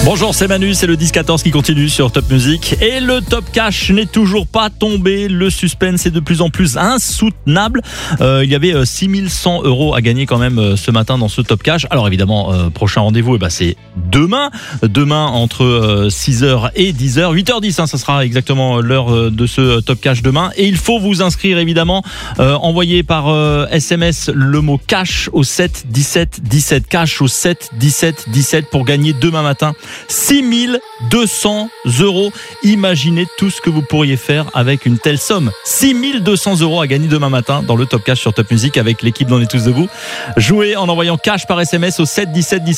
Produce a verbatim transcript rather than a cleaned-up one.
Bonjour, c'est Manu, c'est le dix quatorze qui continue sur Top Music et le Top Cash n'est toujours pas tombé. Le suspense est de plus en plus insoutenable. Euh, il y avait euh, six mille cent euros à gagner quand même euh, ce matin dans ce Top Cash. Alors évidemment, euh, prochain rendez-vous, eh ben, c'est demain. Demain entre euh, six heures et dix heures. huit heures dix, hein, ça sera exactement l'heure euh, de ce Top Cash demain. Et il faut vous inscrire évidemment. Euh, envoyez par euh, S M S le mot cash au sept dix-sept dix-sept. Cash au sept dix-sept dix-sept pour gagner demain matin six mille deux cents euros. Imaginez tout ce que vous pourriez faire avec une telle somme. six mille deux cents euros à gagner demain matin dans le Top Cash sur Top Music avec l'équipe d'On est tous debout. Jouez en envoyant cash par S M S au sept dix-sept dix-sept.